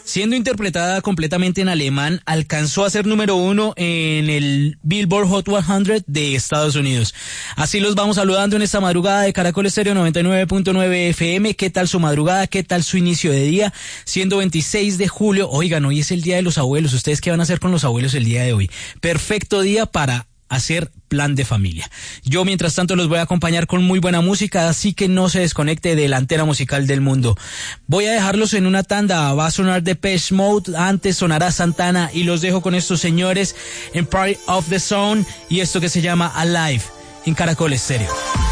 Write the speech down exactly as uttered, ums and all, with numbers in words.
Siendo interpretada completamente en alemán, alcanzó a ser número uno en el Billboard Hot cien de Estados Unidos. Así los vamos saludando en esta madrugada de Caracol Estéreo noventa y nueve punto nueve F M. ¿Qué tal su madrugada? ¿Qué tal su inicio de día? Siendo veintiséis de julio, oigan, hoy es el Día de los Abuelos. ¿Ustedes qué van a hacer con los abuelos el día de hoy? Perfecto día para hacer plan de familia. Yo, mientras tanto, los voy a acompañar con muy buena música, así que no se desconecte de la antena musical del mundo. Voy a dejarlos en una tanda. Va a sonar Depeche Mode, antes sonará Santana, y los dejo con estos señores en Party of the Zone y esto que se llama Alive en Caracol Estéreo.